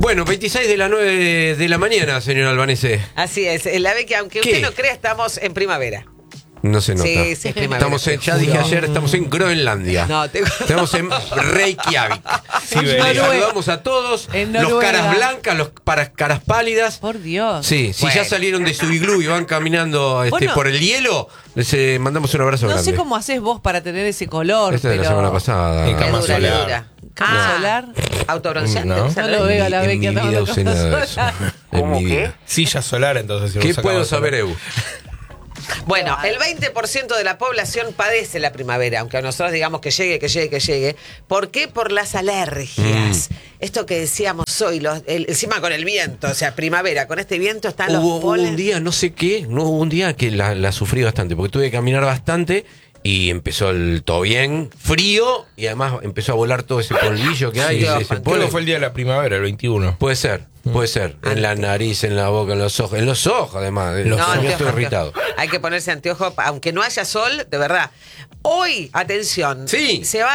Bueno, 26 de las 9 de la mañana, señor Albanese. Así es, la ve que aunque usted no crea, estamos en primavera. No se nota. Sí, sí, es primavera. Ya dije ayer, estamos en Groenlandia. No, Estamos en Reykjavik. Saludamos a todos. Los caras blancas, los caras pálidas. Por Dios. Sí, si ya salieron de su iglú y van caminando por el hielo, les mandamos un abrazo grande. No sé cómo haces vos para tener ese color. Esta es de la semana pasada. En cama solar. ¿Cama solar? Autobronceante. No lo veo a la vez que en mi vida usé nada de eso. ¿Cómo qué? Silla solar, entonces. Si ¿Qué puedo saber, Eu? Bueno, el 20% de la población padece la primavera, aunque a nosotros digamos que llegue. ¿Por qué? Por las alergias. Esto que decíamos hoy, encima con el viento, o sea, primavera, con este viento están los Hubo un día, hubo un día que la sufrí bastante, porque tuve que caminar bastante y empezó todo bien, frío, y además empezó a volar todo ese polvillo que hay. Ese polvo fue el día de la primavera, el 21. Puede ser. En la nariz, en la boca, en los ojos. En los ojos, además. Yo estoy irritado. Hay que ponerse anteojo, aunque no haya sol, de verdad. Hoy, atención, se va